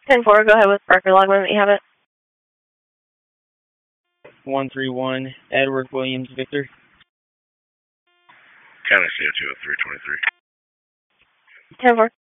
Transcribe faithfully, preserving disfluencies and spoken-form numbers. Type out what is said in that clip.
ten four, go ahead with Parker Logman. You have it. one three one, Edward Williams Victor. County C O two oh three twenty-three. ten four.